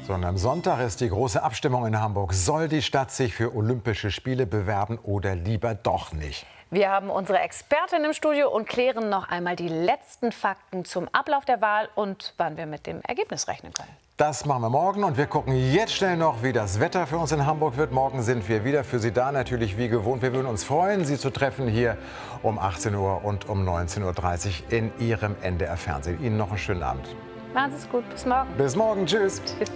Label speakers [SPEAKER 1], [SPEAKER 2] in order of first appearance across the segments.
[SPEAKER 1] Sondern am Sonntag ist die große Abstimmung in Hamburg. Soll die Stadt sich für Olympische Spiele bewerben oder lieber doch nicht?
[SPEAKER 2] Wir haben unsere Expertin im Studio und klären noch einmal die letzten Fakten zum Ablauf der Wahl und wann wir mit dem Ergebnis rechnen können.
[SPEAKER 1] Das machen wir morgen und wir gucken jetzt schnell noch, wie das Wetter für uns in Hamburg wird. Morgen sind wir wieder für Sie da, natürlich wie gewohnt. Wir würden uns freuen, Sie zu treffen hier um 18 Uhr und um 19:30 Uhr in Ihrem NDR-Fernsehen. Ihnen noch einen schönen Abend.
[SPEAKER 2] Machen Sie es gut. Bis morgen.
[SPEAKER 1] Bis morgen. Tschüss.
[SPEAKER 2] Tschüss.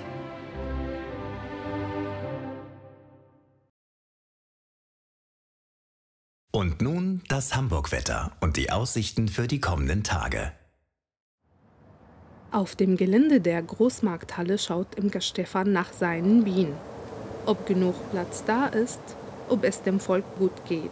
[SPEAKER 3] Und nun das Hamburg-Wetter und die Aussichten für die kommenden Tage.
[SPEAKER 4] Auf dem Gelände der Großmarkthalle schaut Imker Stefan nach seinen Bienen. Ob genug Platz da ist, ob es dem Volk gut geht.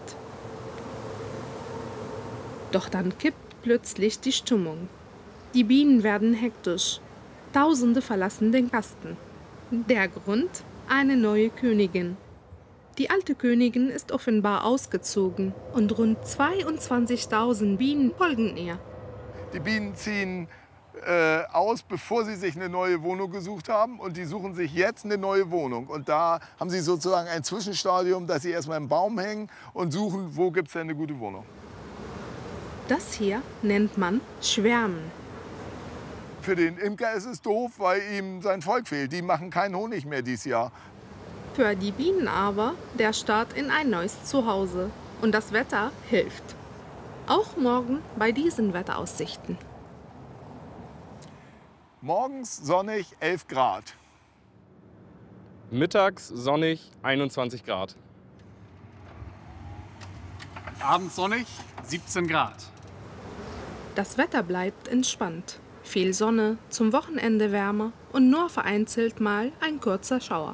[SPEAKER 4] Doch dann kippt plötzlich die Stimmung. Die Bienen werden hektisch. Tausende verlassen den Kasten. Der Grund? Eine neue Königin. Die alte Königin ist offenbar ausgezogen und rund 22.000 Bienen folgen ihr.
[SPEAKER 5] Die Bienen ziehen aus, bevor sie sich eine neue Wohnung gesucht haben. Und die suchen sich jetzt eine neue Wohnung. Und da haben sie sozusagen ein Zwischenstadium, dass sie erstmal im Baum hängen und suchen, wo gibt es denn eine gute Wohnung.
[SPEAKER 4] Das hier nennt man Schwärmen.
[SPEAKER 5] Für den Imker ist es doof, weil ihm sein Volk fehlt. Die machen keinen Honig mehr dieses Jahr.
[SPEAKER 4] Für die Bienen aber der Start in ein neues Zuhause. Und das Wetter hilft. Auch morgen bei diesen Wetteraussichten.
[SPEAKER 5] Morgens sonnig 11 Grad.
[SPEAKER 6] Mittags sonnig 21 Grad.
[SPEAKER 7] Abends sonnig 17 Grad.
[SPEAKER 4] Das Wetter bleibt entspannt. Viel Sonne, zum Wochenende wärmer und nur vereinzelt mal ein kurzer Schauer.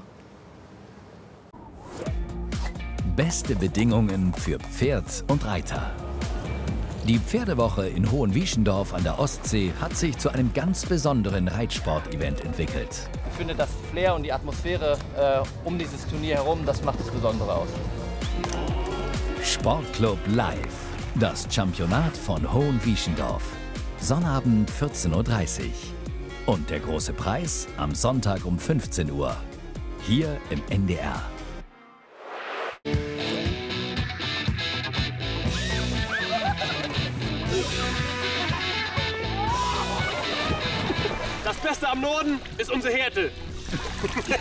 [SPEAKER 8] Beste Bedingungen für Pferd und Reiter. Die Pferdewoche in Hohenwieschendorf an der Ostsee hat sich zu einem ganz besonderen Reitsport-Event entwickelt.
[SPEAKER 9] Ich finde, das Flair und die Atmosphäre um dieses Turnier herum, das macht das Besondere aus.
[SPEAKER 8] Sportclub Live, das Championat von Hohenwieschendorf. Sonnabend 14:30 Uhr. Und der große Preis am Sonntag um 15 Uhr. Hier im NDR.
[SPEAKER 10] Das Beste am Norden ist unsere Härte.